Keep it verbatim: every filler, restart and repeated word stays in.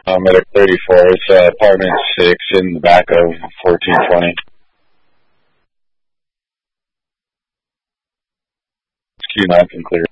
Um, at thirty-four. It's uh, apartment six in the back of fourteen twenty. It's Q nine and clear.